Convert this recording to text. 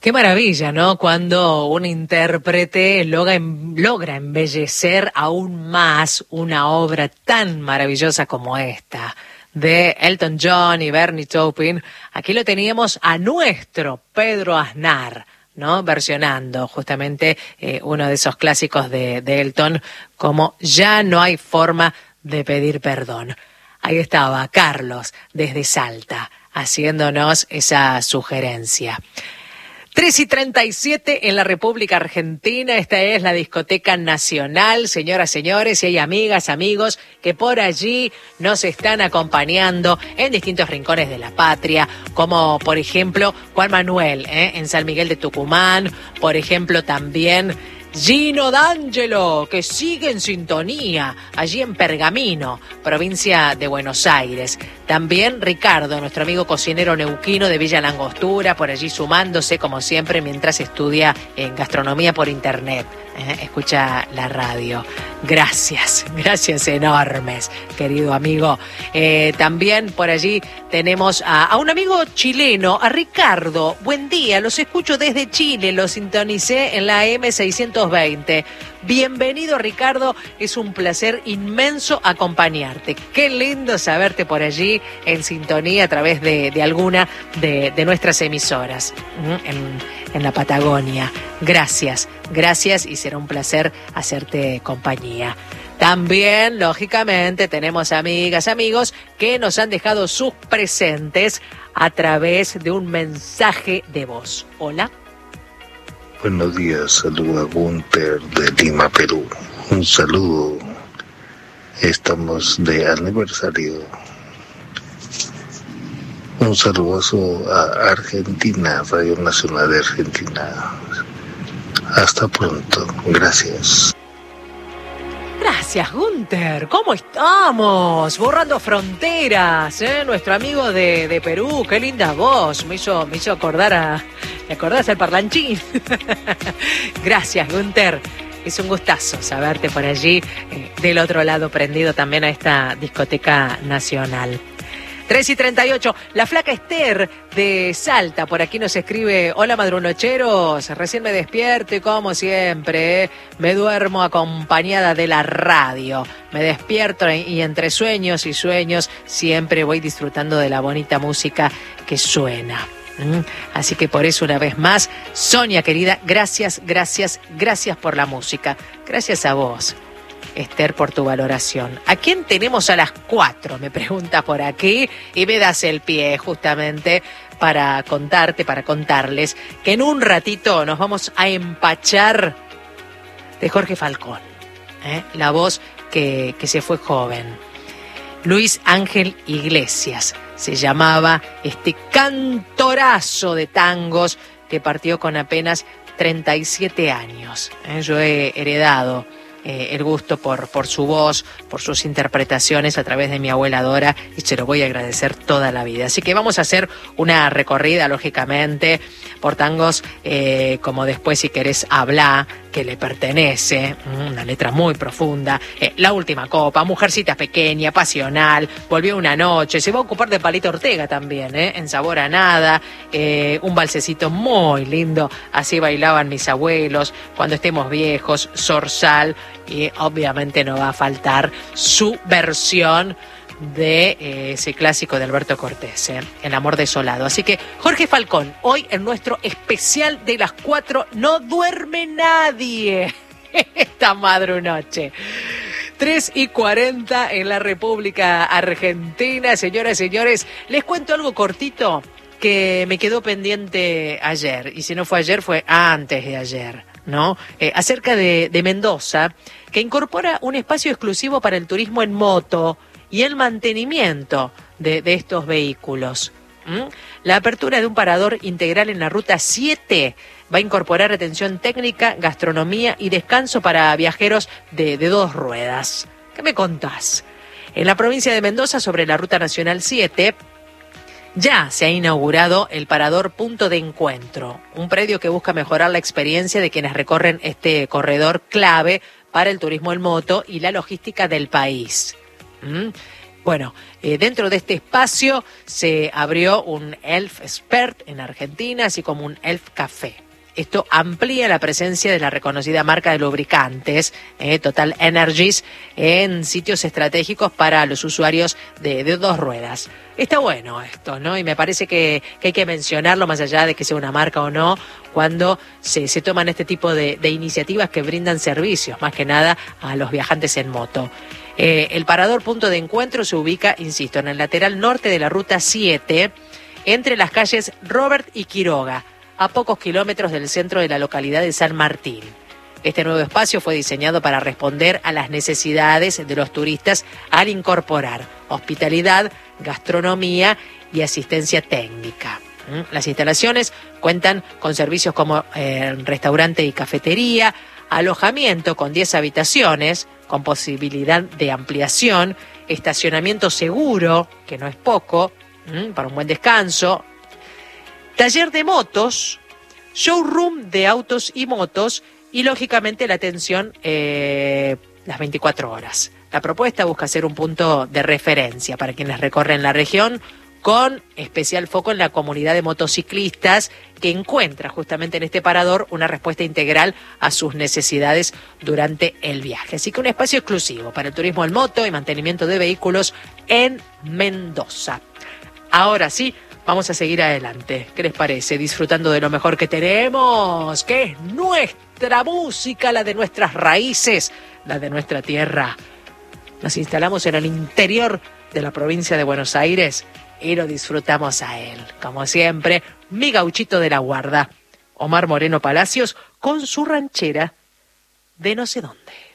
Qué maravilla, ¿no? Cuando un intérprete logra embellecer aún más una obra tan maravillosa como esta, de Elton John y Bernie Taupin. Aquí lo teníamos a nuestro Pedro Aznar, ¿no? Versionando justamente uno de esos clásicos de Elton, como Ya no hay forma de pedir perdón. Ahí estaba Carlos desde Salta, haciéndonos esa sugerencia. 3:37 en la República Argentina. Esta es la Discoteca Nacional. Señoras, señores, y hay amigas, amigos que por allí nos están acompañando en distintos rincones de la patria, como por ejemplo Juan Manuel, en San Miguel de Tucumán, por ejemplo también Gino D'Angelo, que sigue en sintonía allí en Pergamino, provincia de Buenos Aires. También Ricardo, nuestro amigo cocinero neuquino de Villa Langostura, por allí sumándose como siempre mientras estudia en gastronomía por internet. Escucha la radio. Gracias enormes, querido amigo. También por allí tenemos a un amigo chileno, a Ricardo. Buen día, los escucho desde Chile, los sintonicé en la M620. Bienvenido, Ricardo, es un placer inmenso acompañarte. Qué lindo saberte por allí en sintonía a través de alguna de nuestras emisoras en la Patagonia. Gracias y será un placer hacerte compañía. También, lógicamente, tenemos amigas, amigos que nos han dejado sus presentes a través de un mensaje de voz. Hola. Buenos días, saludo a Gunter de Lima, Perú. Un saludo, estamos de aniversario. Un saludazo a Argentina, Radio Nacional de Argentina. Hasta pronto, gracias. Gracias, Gunter. ¿Cómo estamos? Borrando fronteras, Nuestro amigo de Perú, qué linda voz. Me hizo acordar ¿te acordás al parlanchín? Gracias, Gunter. Es un gustazo saberte por allí, del otro lado, prendido también a esta discoteca nacional. 3:38, la flaca Esther de Salta, por aquí nos escribe: hola madrunocheros, recién me despierto y como siempre, me duermo acompañada de la radio. Me despierto y entre sueños y sueños siempre voy disfrutando de la bonita música que suena. Así que por eso una vez más, Sonia querida, gracias por la música. Gracias a vos, Esther, por tu valoración. ¿A quién tenemos a las 4? Me pregunta por aquí y me das el pie justamente para contarles que en un ratito nos vamos a empachar de Jorge Falcón, la voz que se fue joven. Luis Ángel Iglesias se llamaba este cantorazo de tangos que partió con apenas 37 años. Yo he heredado el gusto por su voz, por sus interpretaciones a través de mi abuela Dora, y se lo voy a agradecer toda la vida. Así que vamos a hacer una recorrida, lógicamente, por tangos como Después si querés hablar, que le pertenece, una letra muy profunda, La última copa, Mujercita pequeña, Pasional, Volvió una noche, se va a ocupar de Palito Ortega también, En sabor a nada, un valsecito muy lindo, Así bailaban mis abuelos, Cuando estemos viejos, Zorzal, y obviamente no va a faltar su versión de ese clásico de Alberto Cortés, El amor desolado. Así que Jorge Falcón, hoy en nuestro especial de las 4, no duerme nadie esta madrunoche. 3:40 en la República Argentina. Señoras y señores, les cuento algo cortito que me quedó pendiente ayer, y si no fue ayer, fue antes de ayer, ¿no? Acerca de Mendoza, que incorpora un espacio exclusivo para el turismo en moto y el mantenimiento de estos vehículos. La apertura de un parador integral en la Ruta 7 va a incorporar atención técnica, gastronomía y descanso para viajeros de 2 ruedas. ¿Qué me contás? En la provincia de Mendoza, sobre la Ruta Nacional 7, ya se ha inaugurado el Parador Punto de Encuentro, un predio que busca mejorar la experiencia de quienes recorren este corredor clave para el turismo en moto y la logística del país. Bueno, dentro de este espacio se abrió un Elf Expert en Argentina, así como un Elf Café. Esto amplía la presencia de la reconocida marca de lubricantes, Total Energies, en sitios estratégicos para los usuarios de dos ruedas. Está bueno esto, ¿no? Y me parece que hay que mencionarlo, más allá de que sea una marca o no, cuando se toman este tipo de iniciativas que brindan servicios, más que nada a los viajantes en moto. El parador punto de encuentro se ubica, insisto, en el lateral norte de la ruta 7, entre las calles Robert y Quiroga, a pocos kilómetros del centro de la localidad de San Martín. Este nuevo espacio fue diseñado para responder a las necesidades de los turistas al incorporar hospitalidad, gastronomía y asistencia técnica. Las instalaciones cuentan con servicios como restaurante y cafetería, alojamiento con 10 habitaciones, con posibilidad de ampliación, estacionamiento seguro, que no es poco, para un buen descanso, taller de motos, showroom de autos y motos y, lógicamente, la atención las 24 horas. La propuesta busca ser un punto de referencia para quienes recorren la región, con especial foco en la comunidad de motociclistas que encuentra justamente en este parador una respuesta integral a sus necesidades durante el viaje. Así que un espacio exclusivo para el turismo en moto y mantenimiento de vehículos en Mendoza. Ahora sí, vamos a seguir adelante. ¿Qué les parece? Disfrutando de lo mejor que tenemos, que es nuestra música, la de nuestras raíces, la de nuestra tierra. Nos instalamos en el interior de la provincia de Buenos Aires y lo disfrutamos a él. Como siempre, mi gauchito de la guarda, Omar Moreno Palacios, con su ranchera de no sé dónde.